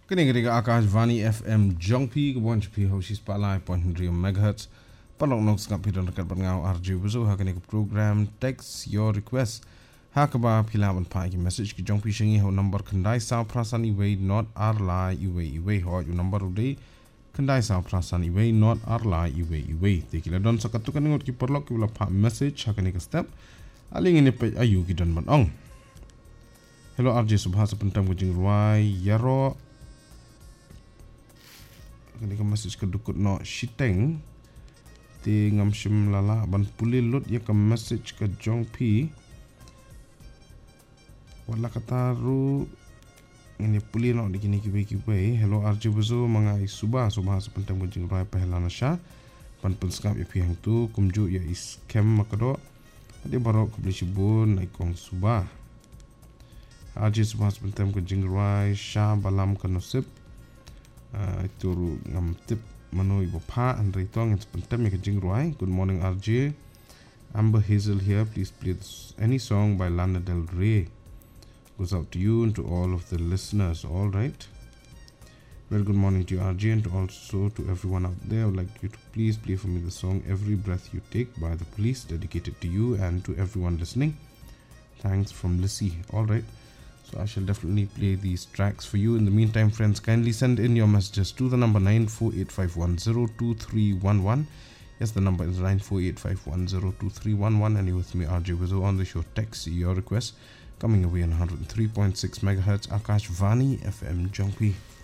Kini Akashvani FM Jongpi Kebon Chapi Hoshi Spotlight 0.3 MHz. Palong nok skap pidon dekat bangau RJ Buzo hakani ke program text your request. Hakaba pilawan pa ki message ki Jongpi shingi ho number kendai sa prasan iwe not arla iwe ho yu number uday kendai sa prasan iwe not arla iwe. Tekila don sakatukan ngot ki perlok ki wala pa message hakani ke step. Aling ini pe ayu ki don banong. Hello RJ subhasa pentam kucing ruai yaro. Kini ke message ke dukut no shiteng ti ngam shim lala ban puli lut ya ke message ke Jongpi wala kataru ini puli no di kini kiwe hello RJ Buzo mangai subah sepenting kucing rai pehelana sha ban penskap ya pihang tu kumju ya iskem makado ade baro kubli shibun naikong subah RJ subah sepenting kucing rai sha balam kanosip itu ngam tip manu ibu pa Andre Tong yang sepentem ya kejing ruai. Good morning RJ, Amber Hazel here. Please play any song by Lana Del Rey. Goes out to you and to all of the listeners. All right. Well, good morning to you RJ and also to everyone out there. I would like you to please play for me the song "Every Breath You Take" by The Police, dedicated to you and to everyone listening. Thanks from Lissy. All right. So I shall definitely play these tracks for you. In the meantime, friends, kindly send in your messages to the number 94851023111. Yes, the number is 94851023111. And you're with me, RJ Buzo, on the show Text Your Request, coming away on 103.6 MHz Akashvani FM Jongpi.